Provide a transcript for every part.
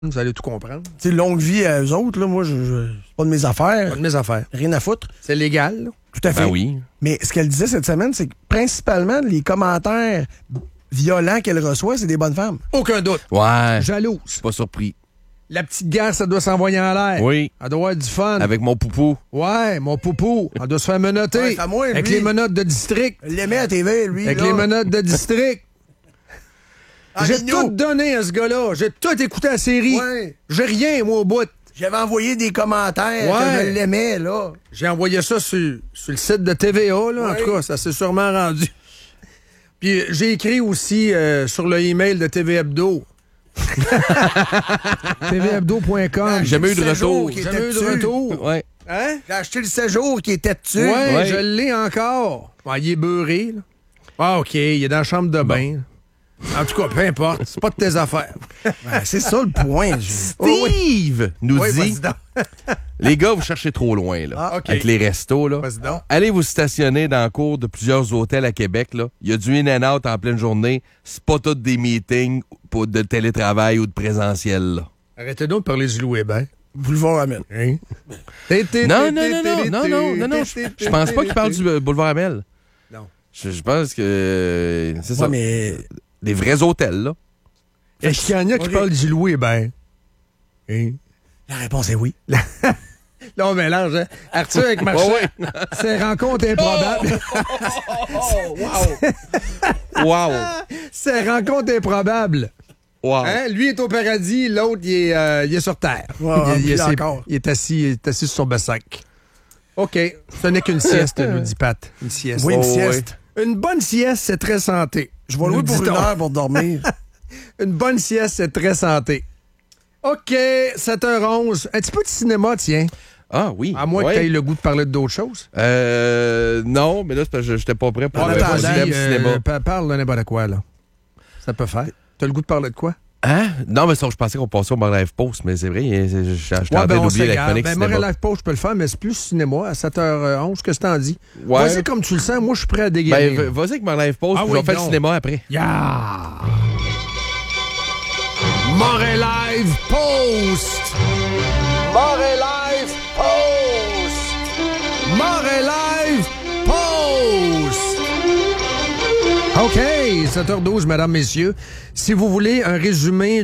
Vous allez tout comprendre. Tu sais, longue vie à eux autres, là, moi, c'est pas de mes affaires. Pas de mes affaires. Rien à foutre. C'est légal, là. Tout à fait. Ben oui. Mais ce qu'elle disait cette semaine, c'est que principalement, les commentaires violents qu'elle reçoit, c'est des bonnes femmes. Aucun doute. Ouais. Je Jalouse. suis pas surpris. La petite guerre, ça doit s'envoyer en l'air. Oui. Elle doit avoir du fun. Avec mon poupou. Ouais, mon poupou. Elle doit se faire menotter. Ouais, c'est à moi, avec lui. les menottes de district. Elle l'aimait à TV, lui. Avec là. les menottes de district. Ah, J'ai Nino. tout donné à ce gars-là. J'ai tout écouté la série. Ouais. J'ai rien, moi, au bout. J'avais envoyé des commentaires Ouais. que je l'aimais, là. J'ai envoyé ça sur le site de TVA, là. En Ouais. tout cas, ça s'est sûrement rendu. Puis j'ai écrit aussi sur le email de TV Hebdo. tvhebdo.com. Jamais eu de Séjour retour. qui Jamais était eu de dessus. retour. Ouais. Hein? J'ai acheté le séjour qui était dessus. Ouais, Ouais. je l'ai encore. Ouais, il est beurré, là. Ah, OK, il est dans la chambre de bain. En tout cas, peu importe. C'est pas de tes affaires. Ben, c'est ça le point. Steve nous Oui, dit, vas-y donc. les gars, vous cherchez trop loin, là. Ah, OK. Avec les restos, là. Vas-y donc. Allez vous stationner dans le cours de plusieurs hôtels à Québec, là. Il y a du in-and-out en pleine journée. C'est pas tous des meetings pour de télétravail ou de présentiel, là. Arrêtez donc de parler du Louis Hébert. Boulevard Amel. Hein? Non. Je pense pas qu'il parle du boulevard Amel. Non. Je pense que c'est ça. Ouais, mais Des vrais hôtels, là. Est-ce qu'il y en a qui OK. parlent du Louis Hébert? Hein? la réponse est oui. Là, on mélange, hein? Arthur avec Marchand. C'est rencontre improbable. Wow! C'est rencontre improbable. Wow! Hein? Lui est au paradis, l'autre, il est sur Terre. Ouais, puis encore. Il est assis sur son bassac. OK. Ce n'est qu'une sieste, nous dit Pat. Une sieste. Oui, une Oh, sieste. Une bonne sieste, c'est très santé. Je vais louer Nous pour une dit-on. heure pour dormir. Une bonne sieste, c'est très santé. OK, 7h11. Un petit peu de cinéma, tiens. Ah oui. À moins que Ouais. tu aies le goût de parler d'autres choses. Non, mais là, c'est parce que j'étais pas prêt pour En le attendant, cinéma. parle de n'importe quoi, là. Ça peut faire. T'as le goût de parler de quoi? Hein? Non, mais ça, je pensais qu'on passait au Montréal Live Post, mais c'est vrai, j'étais en train on d'oublier la s'égare. chronique cinéma. Montréal Live Post, je peux le faire, mais c'est plus cinéma à 7h11. Qu'est-ce que t'en dis? Ouais. Vas-y comme tu le sens. Moi, je suis prêt à dégainer. Ben, vas-y avec Montréal Live Post, Ah puis oui, on fait le donc. cinéma après. Yeah! Montréal Live Post! Montréal Live Post! Montréal Live Post! OK, 7h12, mesdames, messieurs. Si vous voulez un résumé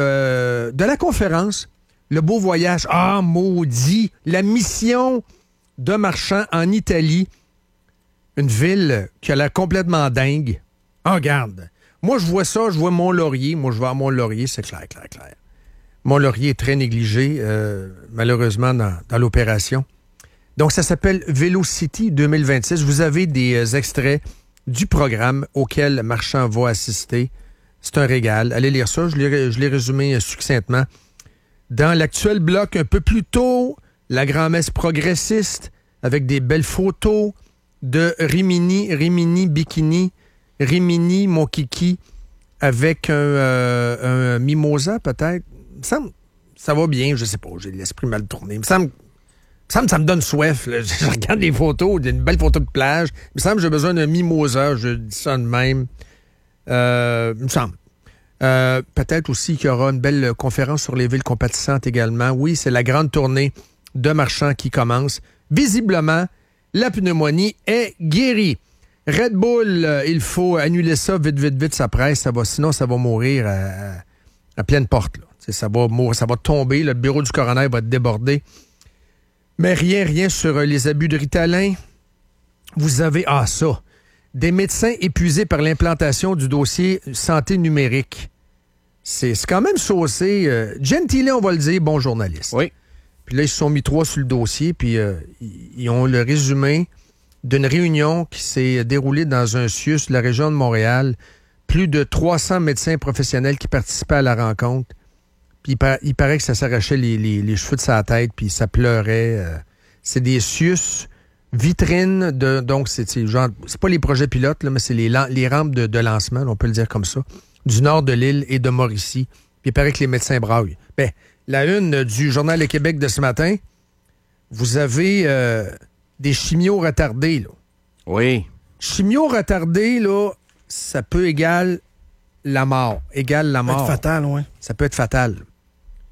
de la conférence, le beau voyage, maudit, la mission de Marchand en Italie, une ville qui a l'air complètement dingue. Regarde. Moi, je vois ça, je vois Mont-Laurier. Moi, je vais à Mont-Laurier, c'est clair. Mont-Laurier est très négligé, malheureusement, dans l'opération. Donc, ça s'appelle Velocity 2026. Vous avez des extraits du programme auquel Marchand va assister. C'est un régal. Allez lire ça. Je l'ai résumé succinctement. Dans l'actuel bloc, un peu plus tôt, la grand-messe progressiste avec des belles photos de Rimini Bikini, Rimini Mon Kiki avec un mimosa peut-être. Il me semble ça va bien, je sais pas, j'ai l'esprit mal tourné. Il me semble ça me donne soif. Là. Je regarde les photos, une belle photo de plage. Il me semble que j'ai besoin d'un mimosa, je dis ça de même. Il me semble. Peut-être aussi qu'il y aura une belle conférence sur les villes compatissantes également. Oui, c'est la grande tournée de Marchand qui commence. Visiblement, la pneumonie est guérie. Red Bull, il faut annuler ça vite, ça presse. Sinon, ça va mourir à pleine porte. Là. Ça va mourir, ça va tomber. Le bureau du coroner va être débordé. Mais rien sur les abus de Ritalin. Vous avez, ça, des médecins épuisés par l'implantation du dossier santé numérique. C'est quand même saucé. Gentile, on va le dire, bon journaliste. Oui. Puis là, ils se sont mis 3 sur le dossier, puis ils ont le résumé d'une réunion qui s'est déroulée dans un CIUS de la région de Montréal. Plus de 300 médecins professionnels qui participaient à la rencontre. Puis il paraît que ça s'arrachait les cheveux de sa tête, puis ça pleurait. C'est des CIUS vitrines donc c'est pas les projets pilotes, là, mais c'est les rampes de lancement, on peut le dire comme ça, du nord de l'île et de Mauricie. Puis il paraît que les médecins braillent. Ben, la une du Journal Le Québec de ce matin, vous avez des chimios retardés, là. Oui. Chimio retardé, là, ça peut égaler la mort. Ça peut être fatal, ouais. Ça peut être fatal.